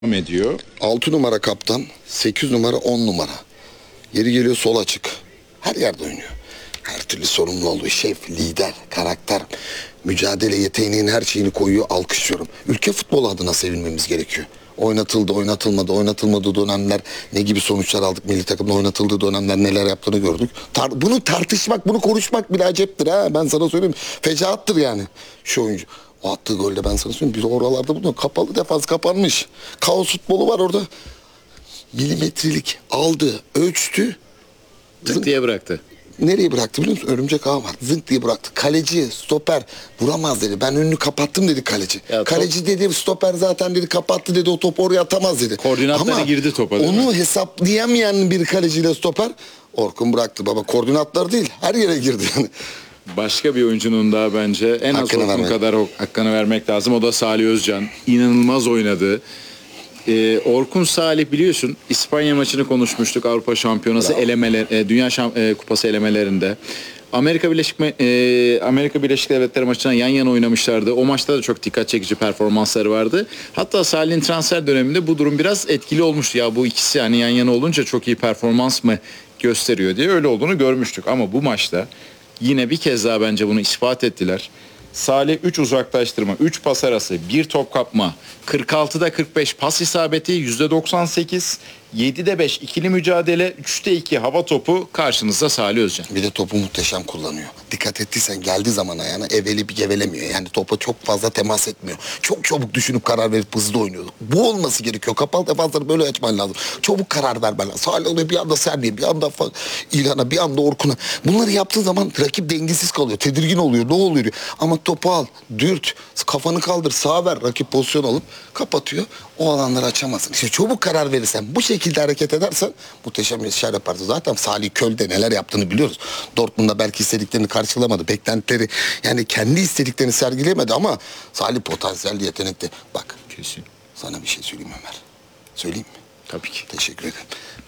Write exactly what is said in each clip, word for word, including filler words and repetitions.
ediyor. altı numara kaptan, sekiz numara, on numara. Yeri geliyor sol açık. Her yerde oynuyor. Her türlü sorumlu olduğu şef, lider, karakter, mücadele yeteneğinin her şeyini koyuyor, alkışlıyorum. Ülke futbolu adına sevinmemiz gerekiyor. Oynatıldı, oynatılmadı, oynatılmadığı dönemler ne gibi sonuçlar aldık, milli takımda oynatıldığı dönemler neler yaptığını gördük. Tar bunu tartışmak, bunu konuşmak bile aceptir ha. Ben sana söyleyeyim, fecaattır yani şu oyuncu. O attığı golde ben sana söyleyeyim, biz oralarda bulunuyor. Kapalı defans kapanmış. Kaos futbolu var orada. Milimetrelik aldı, ölçtü. Zık diye bıraktı. Nereye bıraktı biliyor musun? Örümcek ağı var. Zınk diye bıraktı. Kaleci, stoper vuramaz dedi. Ben önünü kapattım dedi kaleci. Ya kaleci top... dedi, stoper zaten dedi kapattı dedi. O topu oraya atamaz dedi. Koordinatları Ama girdi topa değil onu mi? hesaplayamayan bir kaleciyle stoper Orkun bıraktı baba. Koordinatlar değil. Her yere girdi yani. Başka bir oyuncunun daha bence en az Hakkını Orkun vermek. kadar hakkını vermek lazım. O da Salih Özcan. İnanılmaz oynadı. Ee, Orkun Salih biliyorsun İspanya maçını konuşmuştuk, Avrupa Şampiyonası Bravo. elemeler, e, Dünya Şamp e, Kupası elemelerinde. Amerika Birleşik e, Amerika Birleşik Devletleri maçına yan yana oynamışlardı. O maçta da çok dikkat çekici performansları vardı. Hatta Salih'in transfer döneminde bu durum biraz etkili olmuştu. Ya bu ikisi yani yan yana olunca çok iyi performans mı gösteriyor diye öyle olduğunu görmüştük. Ama bu maçta yine bir kez daha bence bunu ispat ettiler. Salih üç uzaklaştırma, üç pas arası, bir top kapma, kırk altıda kırk beş pas isabeti, yüzde doksan sekiz, yedide beş ikili mücadele, üçte iki hava topu, karşınızda Salih Özcan. Bir de topu muhteşem kullanıyor. Dikkat ettiysen geldiği zaman ayağına eveli bir gevelemiyor. Yani topa çok fazla temas etmiyor. Çok çabuk düşünüp karar verip hızlı oynuyor. Bu olması gerekiyor. Kapalı defansları böyle açman lazım. Çabuk karar vermen lazım. Salih oluyor, bir anda Serbiye, bir anda İlhan'a, bir anda Orkun'a. Bunları yaptığı zaman rakip dengesiz kalıyor. Tedirgin oluyor. Ne oluyor? Ama topu al, dürt, kafanı kaldır, sağa ver. Rakip pozisyon alıp kapatıyor. O alanları açamazsın. İşte çabuk karar verirsen, bu şekilde hareket edersen muhteşem bir şey yaparsın. Zaten Salih Köl'de neler yaptığını biliyoruz. Dortmund'da belki istediklerini karşılamadı. Beklentileri, yani kendi istediklerini sergileyemedi ama Salih potansiyelli, yetenekli. Bak. Kesin. Sana bir şey söyleyeyim Ömer. Söyleyeyim mi? Tabii ki. Teşekkür ederim.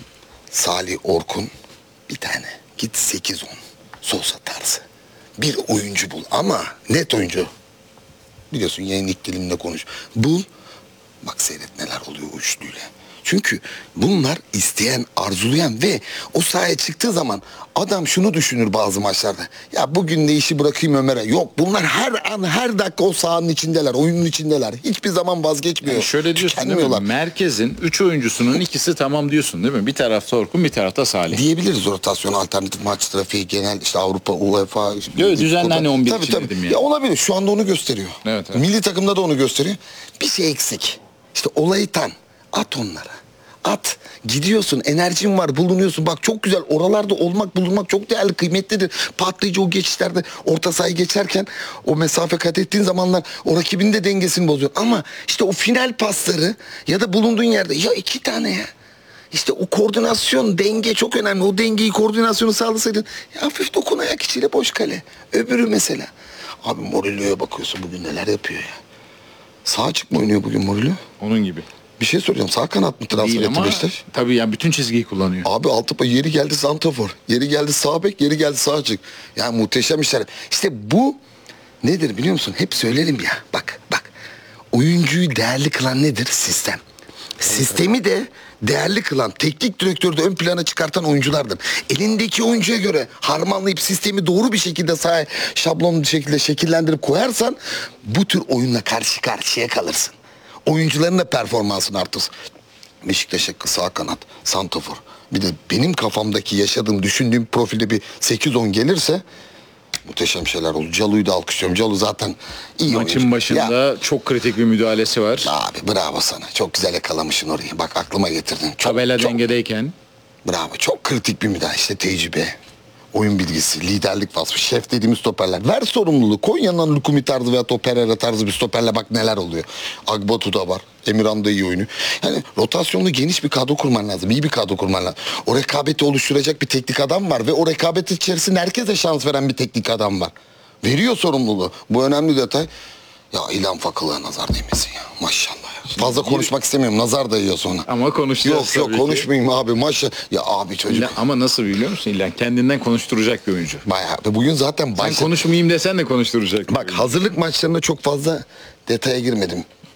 Salih, Orkun bir tane. Git sekiz on. Sosa tarzı. Bir oyuncu bul ama net oyuncu. Biliyorsun yayınlık dilimle konuş. Bul. Bak seyret neler oluyor o üçlüyle. Çünkü bunlar isteyen, arzulayan ve o sahaya çıktığı zaman adam şunu düşünür bazı maçlarda. Ya bugün de işi bırakayım Ömer'e. Yok, bunlar her an, her dakika o sahanın içindeler, oyunun içindeler. Hiçbir zaman vazgeçmiyor. Yani şöyle diyorsun değil mi? Merkezin üç oyuncusunun ikisi tamam diyorsun değil mi? Bir tarafta Orkun, bir tarafta Salih. Diyebiliriz rotasyon, alternatif maç trafiği, genel işte Avrupa, UEFA. Yok, düzenli hani on bir tabii, için tabii. dedim ya. ya. Ya olabilir, şu anda onu gösteriyor. Evet, evet. Milli takımda da onu gösteriyor. Bir şey eksik. İşte olayı tan. At onlara. At. Gidiyorsun. Enerjin var. Bulunuyorsun. Bak çok güzel. Oralarda olmak, bulunmak çok değerli, kıymetlidir. Patlayıcı o geçişlerde orta sahayı geçerken o mesafe kat ettiğin zamanlar o rakibin de dengesini bozuyor. Ama işte o final pasları ya da bulunduğun yerde ya iki tane ya. İşte o koordinasyon, denge çok önemli. O dengeyi, koordinasyonu sağlasaydın ya hafif dokun ayak içiyle boş kale. Öbürü mesela. Abi Morillo'ya bakıyorsun bugün neler yapıyor ya. Sağ açık mı oynuyor bugün Morillo? Onun gibi. Bir şey soracağım. Sağ kanat mı transfer Değil etti ama Beşiktaş? tabii yani bütün çizgiyi kullanıyor. Abi altı yeri geldi santrafor. Yeri geldi sağ bek, yeri geldi sağ açık. Yani muhteşem işler. İşte bu nedir biliyor musun? Hep söylerim ya. Bak bak. Oyuncuyu değerli kılan nedir? Sistem. Sistemi de değerli kılan, teknik direktörü de ön plana çıkartan oyunculardır. Elindeki oyuncuya göre harmanlayıp sistemi doğru bir şekilde sahaya şablonlu bir şekilde şekillendirip koyarsan bu tür oyunla karşı karşıya kalırsın. Oyuncuların da performansını artırsın. Beşiktaş'a sağ kanat, santrafor. Bir de benim kafamdaki yaşadığım, düşündüğüm profilde bir sekiz on gelirse muhteşem şeyler olur. Calu'yu da alkışlıyorum. Calu zaten iyi Maçın oyuncu. başında Ya, çok kritik bir müdahalesi var. abi bravo sana. Çok güzel yakalamışsın orayı. Bak aklıma getirdin. Çok, Tabela çok, dengedeyken. bravo. Çok kritik bir müdahale. İşte tecrübe, oyun bilgisi, liderlik vasfı, şef dediğimiz stoperler. Ver sorumluluğu. Koy yanına Lukumi tarzı veya Pereira tarzı bir stoperle bak neler oluyor. Agbatu da var. Emirhan da iyi oynuyor. Yani rotasyonlu geniş bir kadro kurman lazım. İyi bir kadro kurman lazım. O rekabeti oluşturacak bir teknik adam var ve o rekabet içerisinde herkese şans veren bir teknik adam var. Veriyor sorumluluğu. Bu önemli detay. Ya İlhan Fakıl'a nazar değmesin ya. Maşallah ya. Fazla konuşmak istemiyorum. Nazar değiyor sonra. Ama konuşacağız Yok yok tabii konuşmayayım abi. Maşallah. Ya abi çocuk. İlla, ama nasıl biliyor musun İlhan? Kendinden konuşturacak bir oyuncu. Bayağı. Bugün zaten Sen başladı. konuşmayayım desen de konuşturacak. Bak hazırlık maçlarında çok fazla detaya girmedim.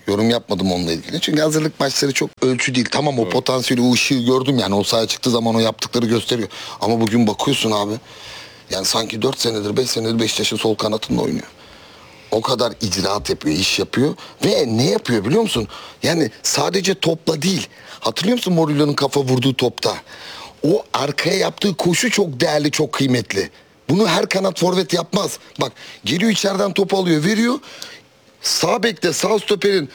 Yorum yapmadım onunla ilgili. Çünkü hazırlık maçları çok ölçü değil. Tamam o potansiyeli, o ışığı gördüm yani. O sahaya çıktığı zaman o yaptıkları gösteriyor. Ama bugün bakıyorsun abi. Yani sanki dört senedir, beş senedir Beşiktaş'ın sol kanatında oynuyor. O kadar icraat yapıyor, iş yapıyor. Ve ne yapıyor biliyor musun? Yani sadece topla değil. Hatırlıyor musun Mourinho'nun kafa vurduğu topta? O arkaya yaptığı koşu çok değerli, çok kıymetli. Bunu her kanat forvet yapmaz. Bak geliyor içeriden topu alıyor, veriyor. Sağ bekte sağ stoperin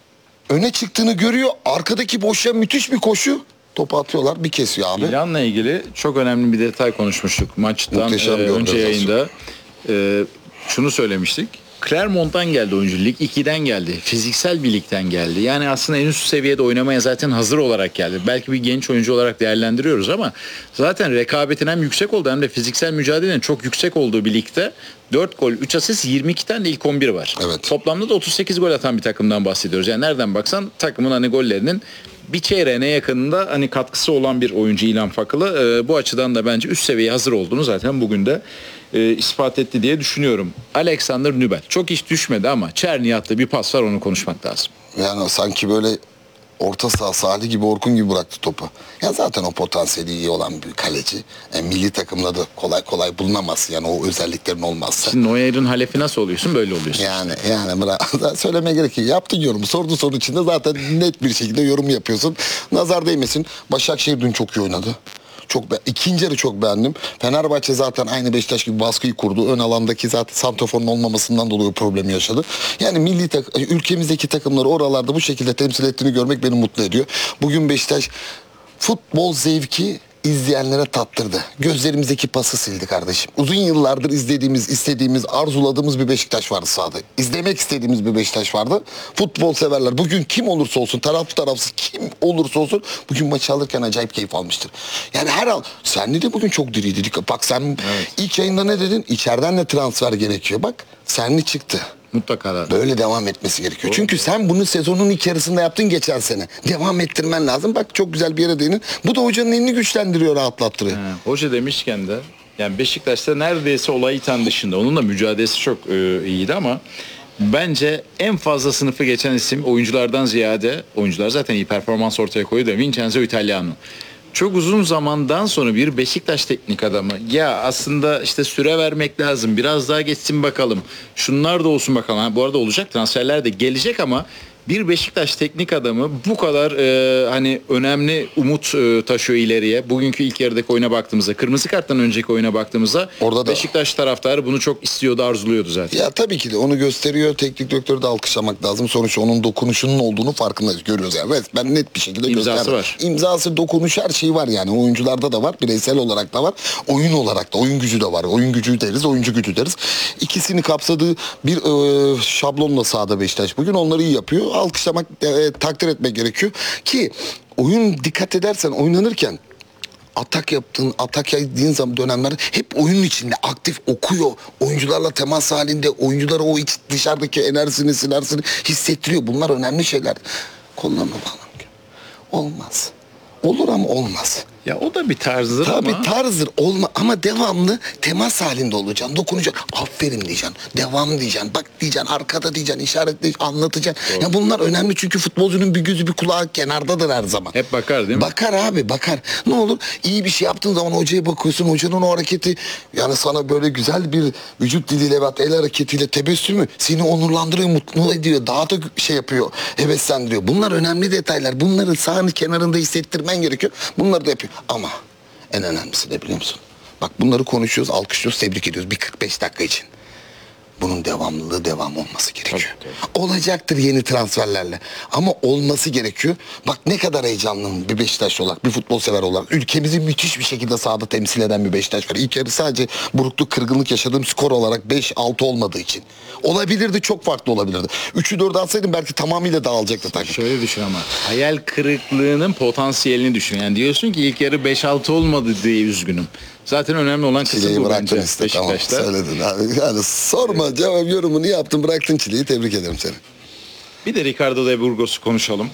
öne çıktığını görüyor. Arkadaki boşluğa müthiş bir koşu. Topu atıyorlar, bir kesiyor abi. İlanla ilgili çok önemli bir detay konuşmuştuk maçtan Muhteşem e, bir önce organizasyon. yayında. E, şunu söylemiştik. Clermont'tan geldi oyuncu. Lig ikiden geldi. Fiziksel bir ligden geldi. Yani aslında en üst seviyede oynamaya zaten hazır olarak geldi. Belki bir genç oyuncu olarak değerlendiriyoruz ama zaten rekabetin hem yüksek olduğu hem de fiziksel mücadelenin çok yüksek olduğu bir ligde dört gol, üç asist, yirmi iki tane de ilk on bir var. Evet. Toplamda da otuz sekiz gol atan bir takımdan bahsediyoruz. Yani nereden baksan takımın hani gollerinin bir çeyreğine yakınında hani katkısı olan bir oyuncu İlhan Fakılı. Ee, bu açıdan da bence üst seviyeye hazır olduğunu zaten bugün de e, ispat etti diye düşünüyorum. Alexander Nübel çok hiç düşmedi ama Çerni'ye attığı bir pas var, onu konuşmak lazım. Yani sanki böyle orta saha Salih gibi, Orkun gibi bıraktı topu. Ya zaten o potansiyeli iyi olan bir kaleci. Yani milli takımda da kolay kolay bulunamaz. Yani o özelliklerin olmazsa. Şimdi Neuer'in halefi nasıl oluyorsun? Böyle oluyorsun. Yani yani bırak. Söylemeye gerek yok. Yaptın yorumu. Sordu soru içinde zaten net bir şekilde yorum yapıyorsun. Nazar değmesin. Başakşehir dün çok iyi oynadı. Çok be ikinci yarı çok beğendim. Fenerbahçe zaten aynı Beşiktaş gibi baskıyı kurdu. Ön alandaki zaten santraforun olmamasından dolayı problemi yaşadı. Yani milli tak ülkemizdeki takımları oralarda bu şekilde temsil ettiğini görmek beni mutlu ediyor. Bugün Beşiktaş futbol zevki izleyenlere tattırdı. Gözlerimizdeki pası sildi kardeşim. Uzun yıllardır izlediğimiz, istediğimiz, arzuladığımız bir Beşiktaş vardı sahada. İzlemek istediğimiz bir Beşiktaş vardı. Futbol severler bugün kim olursa olsun, taraflı tarafsız kim olursa olsun bugün maçı alırken acayip keyif almıştır. Yani her an, sen de bugün çok diriydi. Bak sen evet. ilk yayında ne dedin? İçeriden de transfer gerekiyor. Bak senli çıktı. Mutlaka da. Böyle devam etmesi gerekiyor. Doğru. Çünkü sen bunu sezonun ilk yarısında yaptın geçen sene. Devam ettirmen lazım. Bak çok güzel bir yere değinin. Bu da hocanın elini güçlendiriyor, rahatlattırıyor. He, hoca demişken de yani Beşiktaş'ta neredeyse olay iten dışında. Onun da mücadelesi çok e, iyiydi ama bence en fazla sınıfı geçen isim oyunculardan ziyade, oyuncular zaten iyi performans ortaya koyuyor da Vincenzo Italiano. Çok uzun zamandan sonra bir Beşiktaş teknik adamı. Ya aslında işte süre vermek lazım. Biraz daha geçsin bakalım. Şunlar da olsun bakalım. Ha, bu arada olacak, transferler de gelecek ama bir Beşiktaş teknik adamı bu kadar e, hani önemli umut e, taşıyor ileriye. Bugünkü ilk yarıdaki oyuna baktığımızda, kırmızı karttan önceki oyuna baktığımızda orada da Beşiktaş taraftarı bunu çok istiyordu, arzuluyordu zaten. Ya tabii ki de onu gösteriyor. Teknik direktörü de alkışlamak lazım. Sonuçta onun dokunuşunun olduğunu farkındayız, görüyoruz yani. Evet, ben net bir şekilde İmzası gösterdim. var. İmzası, dokunuş, her şey var yani. Oyuncularda da var, bireysel olarak da var. Oyun olarak da, oyun gücü de var. Oyun gücü deriz, oyuncu gücü deriz. İkisini kapsadığı bir e, şablonla sahada Beşiktaş bugün onları iyi yapıyor. Alkışlamak, e, takdir etmek gerekiyor ki oyun, dikkat edersen oynanırken atak yaptığın, atak yediğin zaman dönemlerde hep oyunun içinde aktif, okuyor. Oyuncularla temas halinde, oyunculara o iç, dışarıdaki enerjisini, sinersini hissettiriyor. Bunlar önemli şeyler. Kollarına bağlamak. Olmaz. Olur ama olmaz. Ya o da bir tarzdır Tabii ama. Tabii tarzdır olma ama devamlı temas halinde olacaksın. Dokunacaksın. Aferin diyeceksin. Devam diyeceksin. Bak diyeceksin. Arkada diyeceksin. İşaretleyeceksin. Anlatacaksın. Doğru. Ya bunlar önemli çünkü futbolcunun bir gözü bir kulağı kenardadır her zaman. Hep bakar değil mi? Bakar abi, bakar. Ne olur iyi bir şey yaptığın zaman hocaya bakıyorsun. Hocanın o hareketi yani sana böyle güzel bir vücut diliyle ve el hareketiyle tebessümü seni onurlandırıyor, mutlu ediyor. Daha da şey yapıyor. Heveslendiriyor. Bunlar önemli detaylar. Bunları sahanın kenarında hissettirmen gerekiyor. Bunları da yapıyor. Ama en önemlisi ne biliyor musun? Bak bunları konuşuyoruz, alkışlıyoruz, tebrik ediyoruz bir kırk beş dakika için. Bunun devamlılığı devam olması gerekiyor. Tabii, tabii. Olacaktır yeni transferlerle. Ama olması gerekiyor. Bak ne kadar heyecanlıyım bir Beşiktaşlı olarak, bir futbol sever olarak. Ülkemizi müthiş bir şekilde sahada temsil eden bir Beşiktaş var. İlk yarı sadece burukluk, kırgınlık yaşadığım skor olarak beş altı olmadığı için. Olabilirdi, çok farklı olabilirdi. üçü dördü atsaydım belki tamamıyla dağılacaktı takım. Şöyle düşün ama. Hayal kırıklığının potansiyelini düşün. Yani diyorsun ki ilk yarı beş altı olmadı diye üzgünüm. Zaten önemli olan kısım çileyi bu bence işte, Beşiktaş'ta. Tamam, söyledin abi. Yani sorma, cevap yorumunu yaptın, bıraktın çileyi, tebrik ederim seni. Bir de Ricardo de Burgos'u konuşalım.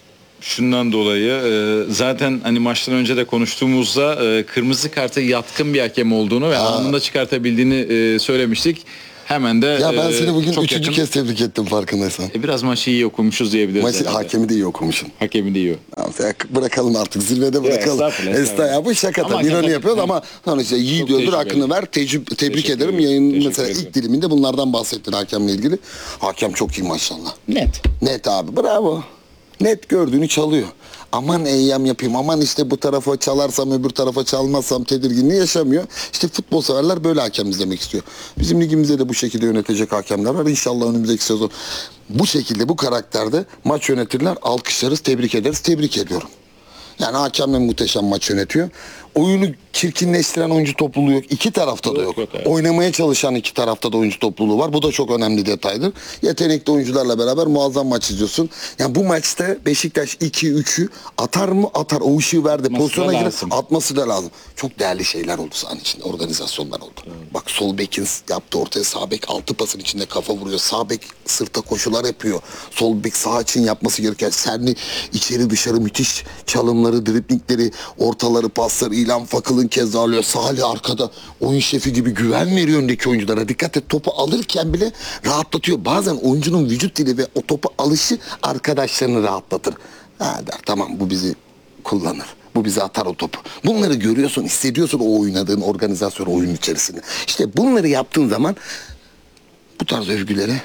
Şundan dolayı e, zaten hani maçtan önce de konuştuğumuzda e, kırmızı karta yatkın bir hakem olduğunu ve anında çıkartabildiğini e, söylemiştik. Hemen de Ya ben e, seni bugün çok üçüncü yakın- kez tebrik ettim farkındaysan. E, biraz maçı iyi okumuşuz diyebiliriz. Maçı herhalde. hakemi de iyi okumuşsun. Hakemi de iyi. Tamam, sen bırakalım artık zirvede bırakalım. estağfurullah, estağfurullah. Estağfurullah. Ya bu şaka Ama tabii. İroni hakikaten- yapıyoruz ama sonuçta yiğit Çok öldür tecrübeli. hakkını ver. Tecrüb tebrik Teşekkür ederim. ederim, Yayın teşekkür mesela ederim. ilk diliminde bunlardan bahsettin hakemle ilgili. Hakem çok iyi maşallah. Net. Net abi bravo. Net gördüğünü çalıyor. Aman eyyam yapayım, aman işte bu tarafa çalarsam öbür tarafa çalmazsam tedirginliği yaşamıyor. İşte futbol severler böyle hakem izlemek istiyor. Bizim ligimizde de bu şekilde yönetecek hakemler var. İnşallah önümüzdeki sezon bu şekilde, bu karakterde maç yönetirler. Alkışlarız, tebrik ederiz. Tebrik ediyorum. Yani hakemle muhteşem maç yönetiyor. Oyunu çirkinleştiren oyuncu topluluğu yok. İki tarafta da Yok, yok. yok, evet. Oynamaya çalışan iki tarafta da oyuncu topluluğu var. Bu da çok önemli detaydır. Yetenekli oyuncularla beraber muazzam maç izliyorsun. Yani bu maçta Beşiktaş iki üçü atar mı? Atar. O ışığı verdi. Atması Pozisyona da girer. lazım. Atması da lazım. Çok değerli şeyler oldu sahanın içinde. Organizasyonlar oldu. Bak sol bekin yaptı ortaya. Sağ bek altı pasın içinde kafa vuruyor. Sağ bek sırta koşular yapıyor. Sol bek sağ için yapması gereken Serni içeri dışarı müthiş çalımları, driplingleri, ortaları, pasları, İlhan Fakıl'ın keza alıyor. Salih arkada oyun şefi gibi güven veriyor öndeki oyunculara. Dikkat et, topu alırken bile rahatlatıyor. Bazen oyuncunun vücut dili ve o topu alışı arkadaşlarını rahatlatır. Ha der, tamam bu bizi kullanır. Bu bize atar o topu. Bunları görüyorsun, hissediyorsun o oynadığın organizasyon oyun içerisinde. İşte bunları yaptığın zaman bu tarz övgülere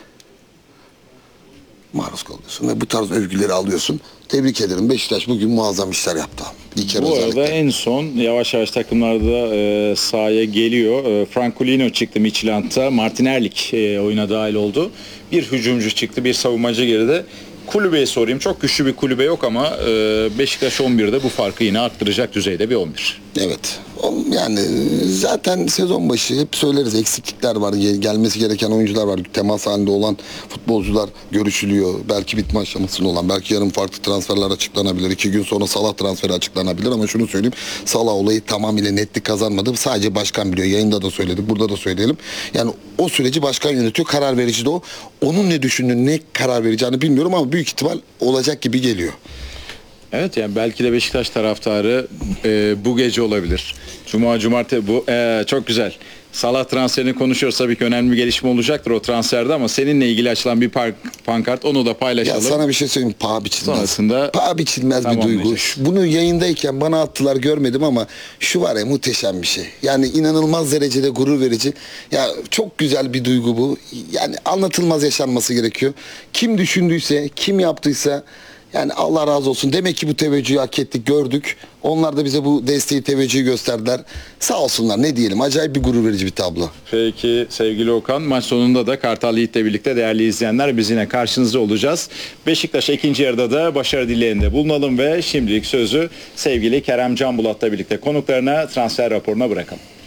maruz kalıyorsun ve bu tarz övgüleri alıyorsun. Tebrik ederim. Beşiktaş bugün muazzam işler yaptı. İlker Bu özellikle. arada en son yavaş yavaş takımlarda e, sahaya geliyor. E, Francolino çıktı Midtjylland'ta. Martin Erlik e, oyuna dahil oldu. Bir hücumcu çıktı, bir savunmacı geride. Kulübeye sorayım. Çok güçlü bir kulübe yok ama e, Beşiktaş on birde bu farkı yine arttıracak düzeyde bir on bir. Evet. O- Yani zaten sezon başı hep söyleriz, eksiklikler var. Gel- Gelmesi gereken oyuncular var. Temas halinde olan futbolcular görüşülüyor. Belki bitme aşamasında olan. Belki yarın farklı transferler açıklanabilir. İki gün sonra Salah transferi açıklanabilir ama şunu söyleyeyim. Salah olayı tamamıyla netlik kazanmadı. Sadece başkan biliyor. Yayında da söyledik. Burada da söyleyelim. Yani o süreci başkan yönetiyor. Karar verici de o. Onun ne düşündüğünü, ne karar vereceğini bilmiyorum ama büyük ihtimal olacak gibi geliyor. Evet, yani belki de Beşiktaş taraftarı e, bu gece olabilir. Cuma, cumartesi bu e, çok güzel. Salah transferini konuşuyoruz, tabii ki önemli bir gelişme olacaktır o transferde ama seninle ilgili açılan bir park, pankart, onu da Ya paylaşalım. sana bir şey söyleyeyim, paha biçilmez. Sonrasında paha biçilmez bir duygu. tamamlayacağız. Şu- Bunu yayındayken bana attılar, görmedim ama şu var ya, muhteşem bir şey. Yani inanılmaz derecede gurur verici. Ya çok güzel bir duygu bu. Yani anlatılmaz, yaşanması gerekiyor. Kim düşündüyse, kim yaptıysa yani Allah razı olsun. Demek ki bu teveccühü hak ettik, gördük. Onlar da bize bu desteği, teveccühü gösterdiler. Sağ olsunlar, ne diyelim. Acayip bir gurur verici bir tablo. Peki sevgili Okan, maç sonunda da Kartal Yiğit'le birlikte değerli izleyenler biz yine karşınızda olacağız. Beşiktaş ikinci yarıda da başarı dileğinde bulunalım ve şimdilik sözü sevgili Kerem Canbulat'la birlikte konuklarına transfer raporuna bırakalım.